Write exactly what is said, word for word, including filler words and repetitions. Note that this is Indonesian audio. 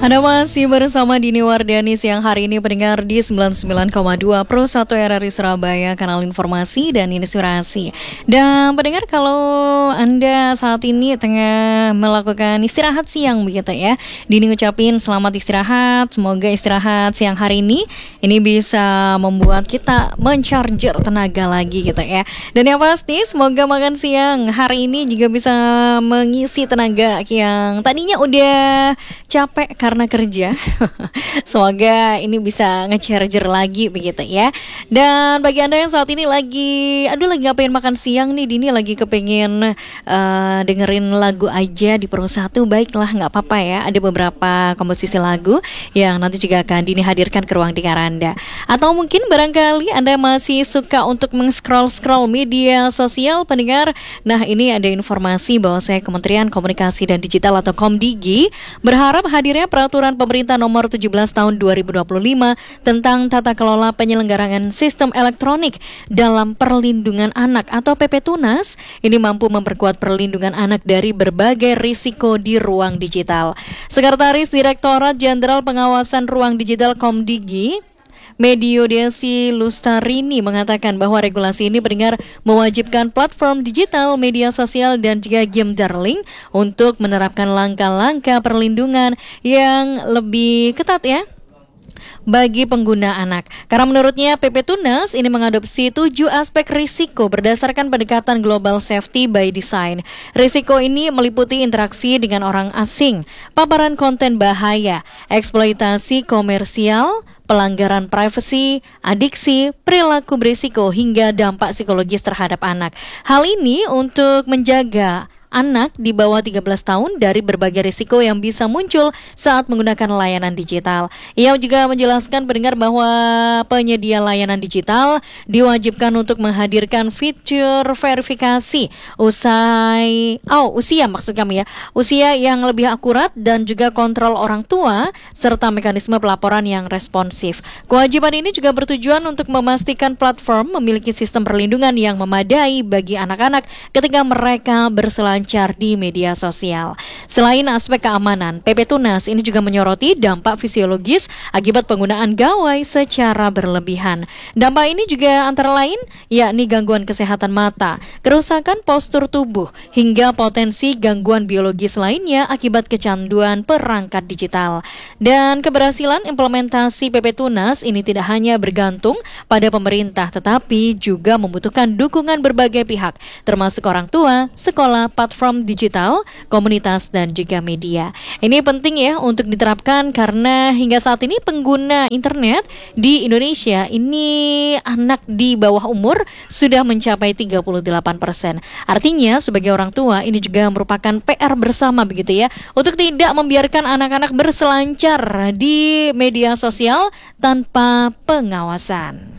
Anda masih bersama Dini Wardani siang hari ini pendengar di sembilan puluh sembilan koma dua Pro satu R R I Surabaya, kanal informasi dan inspirasi. Dan pendengar, kalau Anda saat ini tengah melakukan istirahat siang begitu ya, Dini ngucapin selamat istirahat. Semoga istirahat siang hari ini ini bisa membuat kita mencharger tenaga lagi gitu ya. Dan yang pasti semoga makan siang hari ini juga bisa mengisi tenaga yang tadinya udah capek karena kerja. Semoga ini bisa nge-charger lagi begitu ya. Dan bagi Anda yang saat ini lagi aduh lagi ngapain makan siang nih, Dini lagi kepengen uh, dengerin lagu aja di Pro satu, baiklah, nggak apa-apa ya. Ada beberapa komposisi lagu yang nanti juga akan Dini hadirkan ke ruang dengar Anda. Atau mungkin barangkali Anda masih suka untuk meng-scroll-scroll media sosial pendengar. Nah, ini ada informasi bahwa saya Kementerian Komunikasi dan Digital atau Komdigi berharap hadirnya Peraturan Pemerintah Nomor tujuh belas Tahun dua ribu dua puluh lima tentang tata kelola penyelenggaraan sistem elektronik dalam perlindungan anak atau P P Tunas ini mampu memperkuat perlindungan anak dari berbagai risiko di ruang digital. Sekretaris Direktorat Jenderal Pengawasan Ruang Digital Komdigi, Medio Desi Lustarini, mengatakan bahwa regulasi ini benar mewajibkan platform digital, media sosial, dan juga game darling untuk menerapkan langkah-langkah perlindungan yang lebih ketat ya bagi pengguna anak. Karena menurutnya P P Tunas ini mengadopsi tujuh aspek risiko berdasarkan pendekatan Global Safety by Design. Risiko ini meliputi interaksi dengan orang asing, paparan konten bahaya, eksploitasi komersial, pelanggaran privasi, adiksi, perilaku berisiko, hingga dampak psikologis terhadap anak. Hal ini untuk menjaga anak di bawah tiga belas tahun dari berbagai risiko yang bisa muncul saat menggunakan layanan digital. Ia juga menjelaskan pendengar bahwa penyedia layanan digital diwajibkan untuk menghadirkan fitur verifikasi usai oh usia maksud kami ya usia yang lebih akurat dan juga kontrol orang tua serta mekanisme pelaporan yang responsif. Kewajiban ini juga bertujuan untuk memastikan platform memiliki sistem perlindungan yang memadai bagi anak-anak ketika mereka berselancar di media sosial. Selain aspek keamanan, P P Tunas ini juga menyoroti dampak fisiologis akibat penggunaan gawai secara berlebihan. Dampak ini juga antara lain yakni gangguan kesehatan mata, kerusakan postur tubuh, hingga potensi gangguan biologis lainnya akibat kecanduan perangkat digital. Dan keberhasilan implementasi P P Tunas ini tidak hanya bergantung pada pemerintah, tetapi juga membutuhkan dukungan berbagai pihak, termasuk orang tua, sekolah, platform digital, komunitas, dan juga media. Ini penting ya untuk diterapkan karena hingga saat ini pengguna internet di Indonesia ini anak di bawah umur sudah mencapai tiga puluh delapan persen. Artinya sebagai orang tua ini juga merupakan P R bersama begitu ya untuk tidak membiarkan anak-anak berselancar di media sosial tanpa pengawasan.